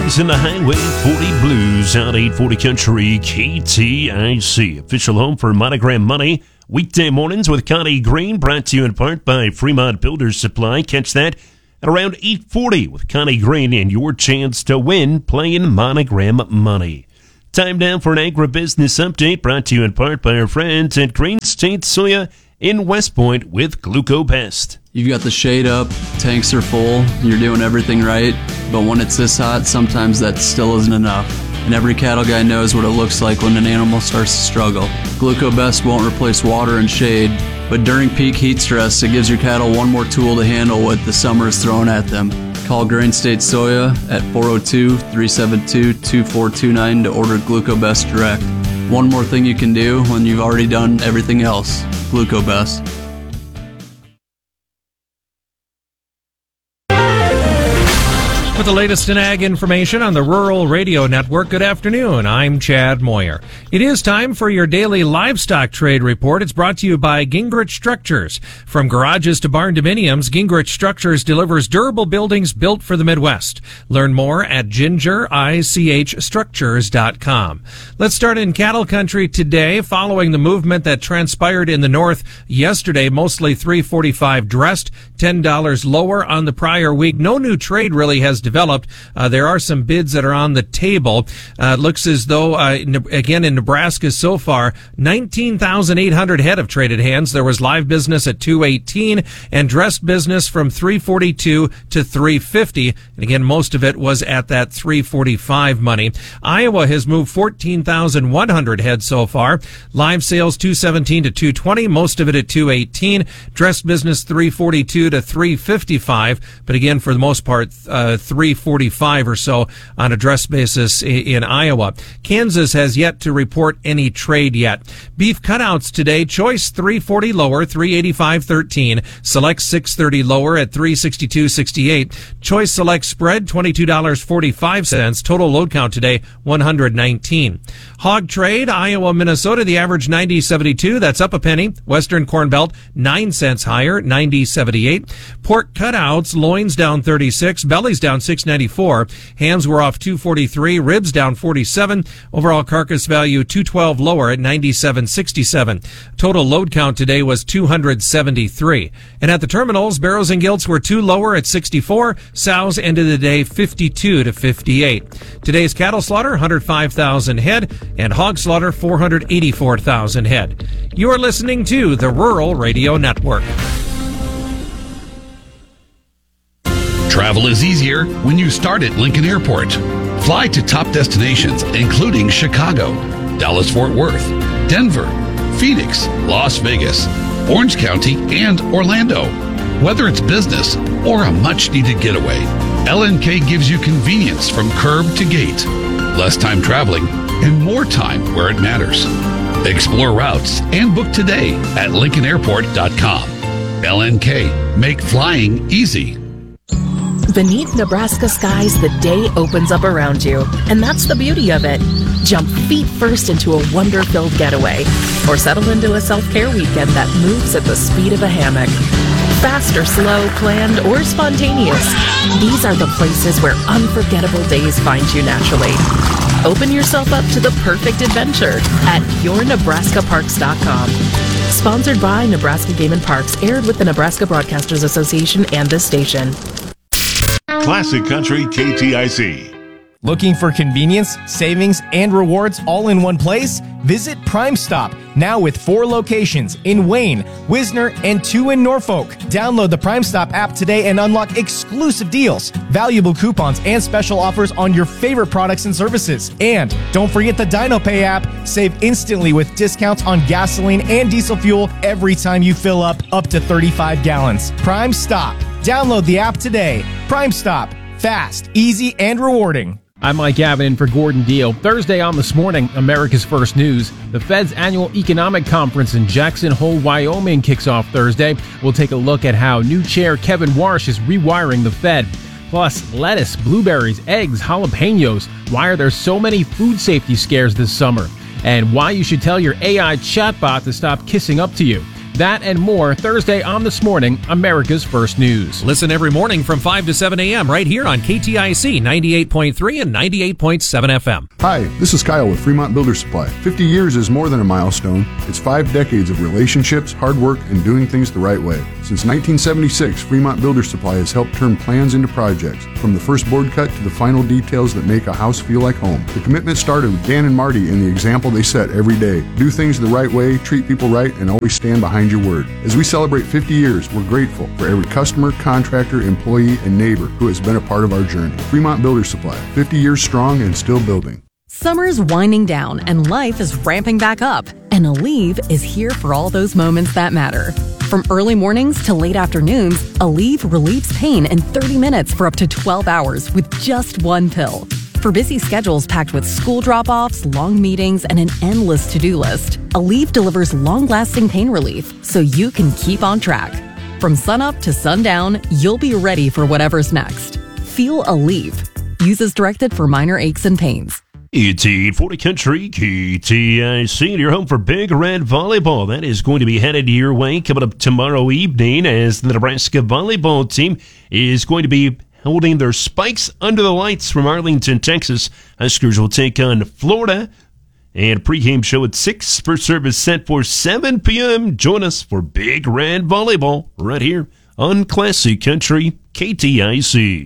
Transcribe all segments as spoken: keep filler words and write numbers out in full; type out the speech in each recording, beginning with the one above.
Blues and the Highway forty Blues on eight forty Country K T I C. Official home for Monogram Money. Weekday mornings with Connie Green, brought to you in part by Fremont Builders Supply. Catch that at around eight forty with Connie Green and your chance to win playing Monogram Money. Time now for an agribusiness update, brought to you in part by our friends at Grain State Soya in West Point with GlucoBest. You've got the shade up, tanks are full, you're doing everything right, but when it's this hot, sometimes that still isn't enough. And every cattle guy knows what it looks like when an animal starts to struggle. GlucoBest won't replace water and shade, but during peak heat stress, it gives your cattle one more tool to handle what the summer is throwing at them. Call Grain State Soya at four oh two, three seven two, two four two nine to order GlucoBest direct. One more thing you can do when you've already done everything else. GlucoBest. With the latest in ag information on the Rural Radio Network, good afternoon. I'm Chad Moyer. It is time for your daily livestock trade report. It's brought to you by Gingrich Structures. From garages to barn dominiums, Gingrich Structures delivers durable buildings built for the Midwest. Learn more at ginger ich structures dot com. Let's start in cattle country today. Following the movement that transpired in the north yesterday, mostly three forty-five dressed, ten dollars lower on the prior week. No new trade really has developed. Uh, there are some bids that are on the table. Uh, it looks as though, uh, again, in Nebraska so far, nineteen thousand eight hundred head of traded hands. There was live business at two eighteen and dressed business from three forty-two to three fifty. And again, most of it was at that three forty-five money. Iowa has moved fourteen thousand one hundred head so far. Live sales two seventeen to two twenty, most of it at two eighteen. Dressed business three forty-two to three fifty-five. But again, for the most part, uh, three forty-five or so on a dress basis in Iowa. Kansas has yet to report any trade yet. Beef cutouts today, choice three forty lower, three eighty-five thirteen. Select six thirty lower at three sixty-two sixty-eight. Choice select spread twenty-two forty-five. Total load count today one hundred nineteen. Hog trade, Iowa, Minnesota, the average ninety seventy-two. That's up a penny. Western Corn Belt nine cents higher, ninety seventy-eight. Pork cutouts, loins down thirty-six, bellies down six ninety-four. Hams were off two forty-three, ribs down forty-seven. Overall carcass value two twelve lower at ninety-seven sixty-seven. Total load count today was two hundred seventy-three. And at the terminals, barrows and gilts were two lower at sixty-four. Sows ended the day fifty-two to fifty-eight. Today's cattle slaughter one hundred five thousand head and hog slaughter four hundred eighty-four thousand head. You are listening to the Rural Radio Network. Travel is easier when you start at Lincoln Airport. Fly to top destinations, including Chicago, Dallas-Fort Worth, Denver, Phoenix, Las Vegas, Orange County, and Orlando. Whether it's business or a much-needed getaway, L N K gives you convenience from curb to gate, less time traveling, and more time where it matters. Explore routes and book today at lincoln airport dot com. L N K, make flying easy. Beneath Nebraska skies, the day opens up around you, and that's the beauty of it. Jump feet first into a wonder-filled getaway, or settle into a self-care weekend that moves at the speed of a hammock. Fast or slow, planned or spontaneous, these are the places where unforgettable days find you naturally. Open yourself up to the perfect adventure at your nebraska parks dot com. Sponsored by Nebraska Game and Parks, aired with the Nebraska Broadcasters Association and this station. Classic Country K T I C. Looking for convenience, savings, and rewards all in one place? Visit Prime Stop, now with four locations in Wayne, Wisner, and two in Norfolk. Download the Prime Stop app today and unlock exclusive deals, valuable coupons, and special offers on your favorite products and services. And don't forget the DinoPay app. Save instantly with discounts on gasoline and diesel fuel every time you fill up up to thirty-five gallons. Prime Stop. Download the app today. Prime Stop. Fast, easy, and rewarding. I'm Mike Gavin in for Gordon Deal. Thursday on This Morning, America's First News. The Fed's annual economic conference in Jackson Hole, Wyoming kicks off Thursday. We'll take a look at how new chair Kevin Warsh is rewiring the Fed. Plus, lettuce, blueberries, eggs, jalapenos. Why are there so many food safety scares this summer? And why you should tell your A I chatbot to stop kissing up to you. That and more Thursday on This Morning, America's First News. Listen every morning from five to seven a.m. right here on K T I C ninety-eight point three and ninety-eight point seven F M. Hi, this is Kyle with Fremont Builder Supply. fifty years is more than a milestone. It's five decades of relationships, hard work, and doing things the right way. Since nineteen seventy-six, Fremont Builder Supply has helped turn plans into projects, from the first board cut to the final details that make a house feel like home. The commitment started with Dan and Marty and the example they set every day. Do things the right way, treat people right, and always stand behind your word. As we celebrate fifty years, we're grateful for every customer, contractor, employee, and neighbor who has been a part of our journey. Fremont Builder Supply, fifty years strong and still building. Summer's winding down and life is ramping back up, and Aleve is here for all those moments that matter. From early mornings to late afternoons, Aleve relieves pain in thirty minutes for up to twelve hours with just one pill. For busy schedules packed with school drop-offs, long meetings, and an endless to-do list, Aleve delivers long-lasting pain relief so you can keep on track. From sunup to sundown, you'll be ready for whatever's next. Feel Aleve. Use as directed for minor aches and pains. It's eight forty Country, K T I C, and you're home for Big Red Volleyball. That is going to be headed your way coming up tomorrow evening as the Nebraska volleyball team is going to be holding their Spikes Under the Lights from Arlington, Texas. Huskers will take on Florida. And pregame show at six, first service set for seven p.m. Join us for Big Red Volleyball right here on Classic Country, K T I C.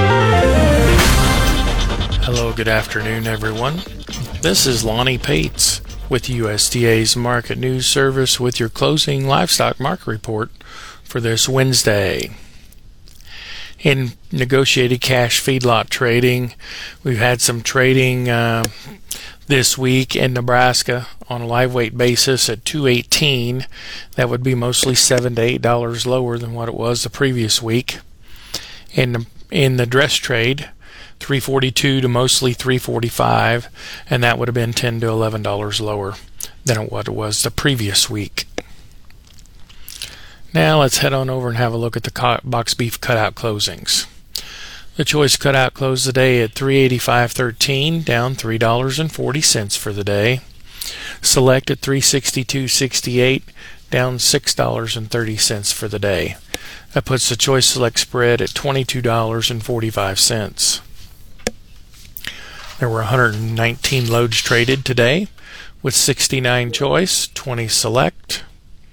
Hello, good afternoon, everyone. This is Lonnie Pates with U S D A's Market News Service with your closing livestock market report for this Wednesday. In negotiated cash feedlot trading, we've had some trading uh, this week in Nebraska on a live weight basis at two eighteen. That would be mostly seven to eight dollars lower than what it was the previous week. In the, in the dress trade, three forty-two to mostly three forty-five, and that would have been ten to eleven dollars lower than what it was the previous week. Now let's head on over and have a look at the box beef cutout closings. The choice cutout closed the day at three eighty-five thirteen, down three dollars and forty cents for the day. Select at three sixty-two sixty-eight, down six dollars and thirty cents for the day. That puts the choice select spread at twenty-two dollars and forty-five cents. There were one hundred nineteen loads traded today, with sixty-nine choice, twenty select,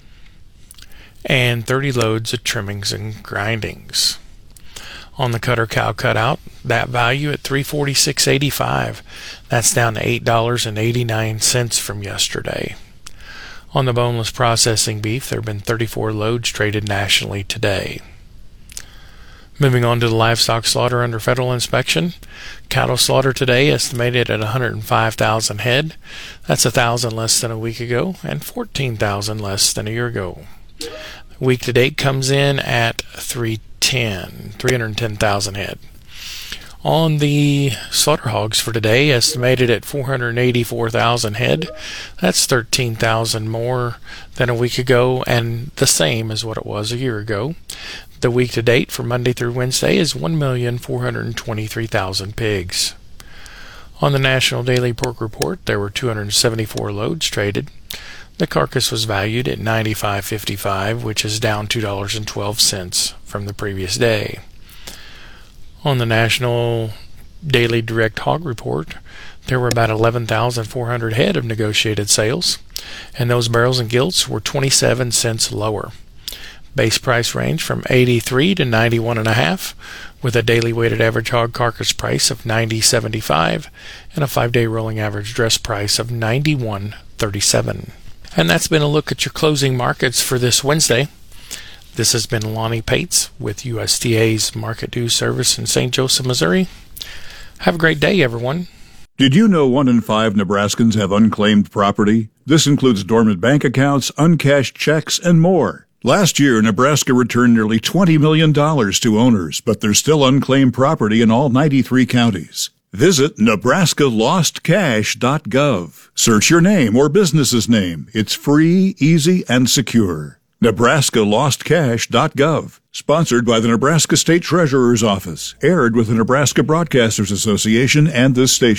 and thirty loads of trimmings and grindings. On the cutter cow cutout, that value at three forty-six eighty-five. That's down to eight dollars and eighty-nine cents from yesterday. On the boneless processing beef, there have been thirty-four loads traded nationally today. Moving on to the livestock slaughter under federal inspection. Cattle slaughter today estimated at one hundred five thousand head. That's one thousand less than a week ago and fourteen thousand less than a year ago. Week to date comes in at three ten, three hundred ten thousand head. On the slaughter hogs for today, estimated at four hundred eighty-four thousand head. That's thirteen thousand more than a week ago and the same as what it was a year ago. The week to date for Monday through Wednesday is one million four hundred twenty-three thousand pigs. On the National Daily Pork Report, there were two hundred seventy-four loads traded. The carcass was valued at ninety-five fifty-five, which is down two dollars and twelve cents from the previous day. On the National Daily Direct Hog Report, there were about eleven thousand four hundred head of negotiated sales, and those barrels and gilts were twenty-seven cents lower. Base price range from eighty-three to ninety-one and a half, with a daily weighted average hog carcass price of ninety seventy-five and a five-day rolling average dress price of ninety-one thirty-seven. And that's been a look at your closing markets for this Wednesday. This has been Lonnie Pates with U S D A's Market News Service in Saint Joseph, Missouri. Have a great day, everyone. Did you know one in five Nebraskans have unclaimed property? This includes dormant bank accounts, uncashed checks, and more. Last year, Nebraska returned nearly twenty million dollars to owners, but there's still unclaimed property in all ninety-three counties. Visit Nebraska Lost Cash dot gov. Search your name or business's name. It's free, easy, and secure. Nebraska Lost Cash dot gov. Sponsored by the Nebraska State Treasurer's Office. Aired with the Nebraska Broadcasters Association and this station.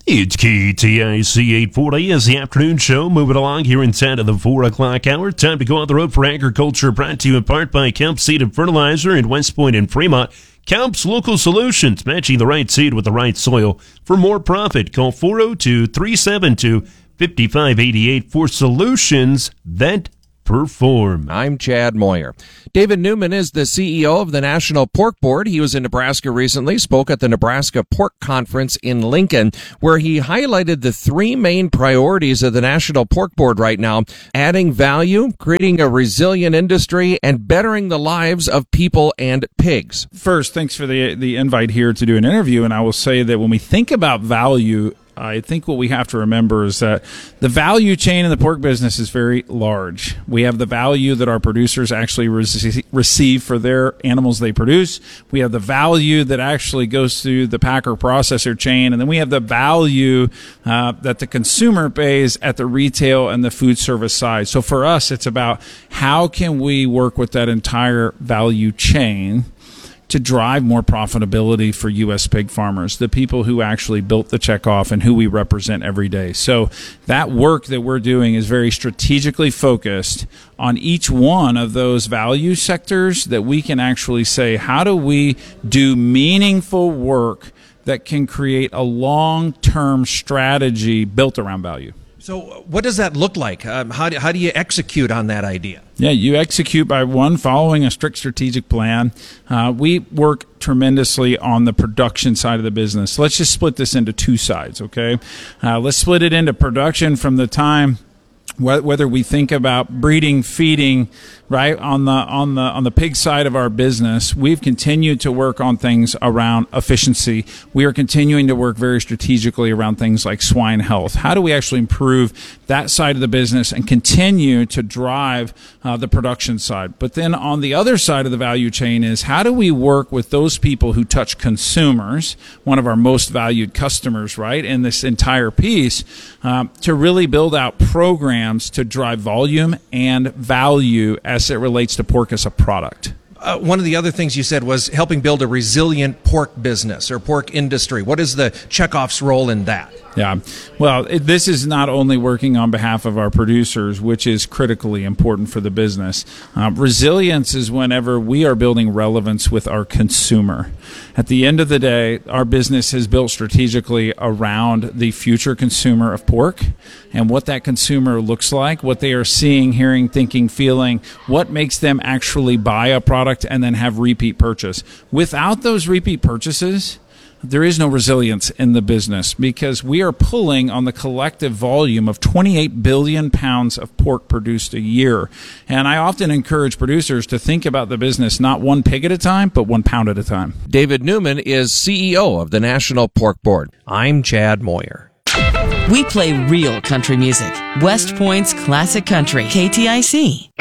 It's K T I C eight forty as the afternoon show moving along here inside of the four o'clock hour. Time to go on the road for agriculture, brought to you in part by Kemp Seed and Fertilizer in West Point and Fremont. Kemp's Local Solutions, matching the right seed with the right soil for more profit. Call four oh two, three seven two, five five eight eight for solutions that perform. I'm Chad Moyer. David Newman is the C E O of the National Pork Board. He was in Nebraska recently, spoke at the Nebraska Pork Conference in Lincoln, where he highlighted the three main priorities of the National Pork Board right now: adding value, creating a resilient industry, and bettering the lives of people and pigs. First, thanks for the the invite here to do an interview, and I will say that when we think about value, I think what we have to remember is that the value chain in the pork business is very large. We have the value that our producers actually rece- receive for their animals they produce. We have the value that actually goes through the packer processor chain. And then we have the value uh, that the consumer pays at the retail and the food service side. So for us, it's about how can we work with that entire value chain to drive more profitability for U S pig farmers, the people who actually built the checkoff and who we represent every day. So that work that we're doing is very strategically focused on each one of those value sectors that we can actually say, how do we do meaningful work that can create a long-term strategy built around value? So what does that look like? Um, how, do, how do you execute on that idea? Yeah, you execute by, one, following a strict strategic plan. Uh, we work tremendously on the production side of the business. Let's just split this into two sides, okay? Uh, let's split it into production from the time whether we think about breeding, feeding, right, on the on the on the pig side of our business. We've continued to work on things around efficiency. We are continuing to work very strategically around things like swine health. How do we actually improve that side of the business and continue to drive uh, the production side? But then on the other side of the value chain is, how do we work with those people who touch consumers, one of our most valued customers, right, in this entire piece, um, to really build out programs to drive volume and value as it relates to pork as a product. Uh, one of the other things you said was helping build a resilient pork business or pork industry. What is the checkoff's role in that? Yeah, well, it, this is not only working on behalf of our producers, which is critically important for the business. Uh, resilience is whenever we are building relevance with our consumer. At the end of the day, our business is built strategically around the future consumer of pork and what that consumer looks like, what they are seeing, hearing, thinking, feeling, what makes them actually buy a product and then have repeat purchase. Without those repeat purchases, there is no resilience in the business, because we are pulling on the collective volume of twenty-eight billion pounds of pork produced a year. And I often encourage producers to think about the business not one pig at a time, but one pound at a time. David Newman is C E O of the National Pork Board. I'm Chad Moyer. We play real country music. West Point's classic country, K T I C.